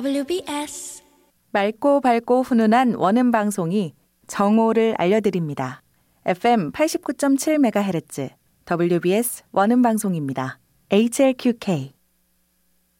WBS 맑고 밝고 훈훈한 원음 방송이 정오를 알려드립니다. FM 89.7MHz WBS 원음 방송입니다. HLQK